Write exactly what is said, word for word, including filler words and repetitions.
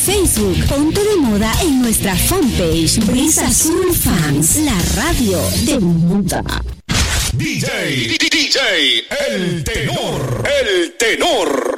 Facebook. Ponte de moda en nuestra fanpage Brisa Azul Fans, la radio de moda. D J, D J, el tenor, el tenor.